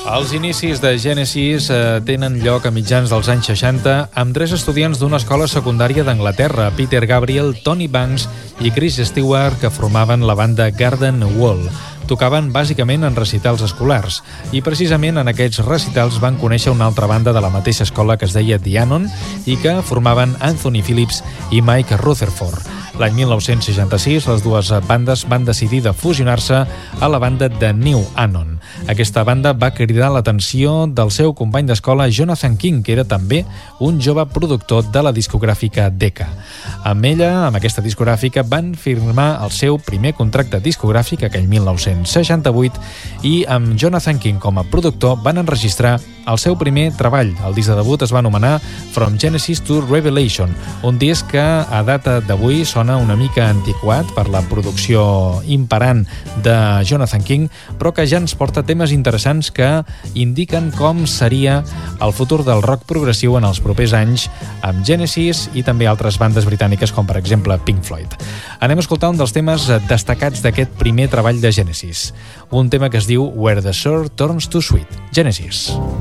Els inicis de Genesis tenen lloc a mitjans dels anys 60 amb 3 estudiants d'una escola secundària d'Anglaterra, Peter Gabriel, Tony Banks i Chris Stewart, que formaven la banda Garden Wall. Tocaven bàsicament en recitals escolars i precisament en aquests recitals van conèixer una altra banda de la mateixa escola que es deia The Anon i que formaven Anthony Phillips i Mike Rutherford. L'any 1966 les dues bandes van decidir de fusionar-se a la banda de New Anon. Aquesta banda va cridar l'atenció del seu company d'escola Jonathan King, que era també un jove productor de la discogràfica Decca. Amb ella, amb aquesta discogràfica, van firmar el seu primer contracte discogràfic aquell 1968 i amb Jonathan King com a productor van enregistrar el seu primer treball. El disc de debut es va anomenar From Genesis to Revelation, un disc que a data d'avui sona una mica antiquat per la producció imperant de Jonathan King, però que ja ens porta temes interessants que indiquen com seria el futur del rock progressiu en els propers anys amb Genesis i també altres bandes britàniques com per exemple Pink Floyd. Anem a escoltar un dels temes destacats d'aquest primer treball de Genesis, un tema que es diu Where the Sour Turns to Sweet. Genesis.